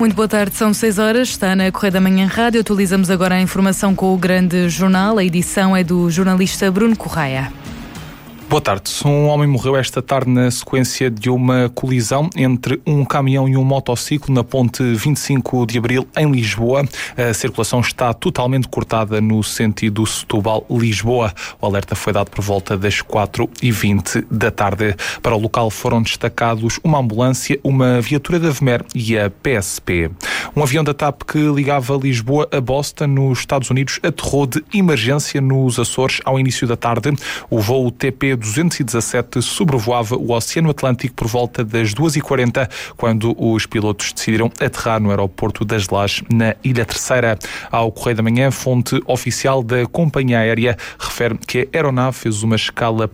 Muito boa tarde, são 6 horas, está na Correio da Manhã Rádio. Atualizamos agora a informação com o Grande Jornal. A edição é do jornalista Bruno Correia. Boa tarde. Um homem morreu esta tarde na sequência de uma colisão entre um caminhão e um motociclo na ponte 25 de Abril, em Lisboa. A circulação está totalmente cortada no sentido Setúbal-Lisboa. O alerta foi dado por volta das 4h20 da tarde. Para o local foram destacados uma ambulância, uma viatura da VMER e a PSP. Um avião da TAP que ligava Lisboa a Boston, nos Estados Unidos, aterrou de emergência nos Açores ao início da tarde. O voo TP-217 sobrevoava o Oceano Atlântico por volta das 2h40, quando os pilotos decidiram aterrar no aeroporto das Lajes, na Ilha Terceira. Ao Correio da Manhã, fonte oficial da companhia aérea refere que a aeronave fez uma escala